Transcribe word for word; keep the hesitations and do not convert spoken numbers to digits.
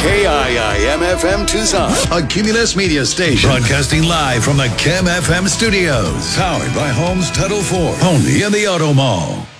K I I M F M Tucson, a Cumulus media station. Broadcasting live from the Chem F M studios. Powered by Homes Title four, only in the Auto Mall.